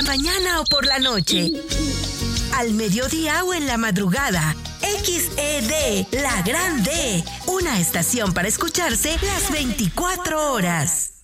la mañana o por la noche, al mediodía o en la madrugada. XED, la gran D, una estación para escucharse las 24 horas.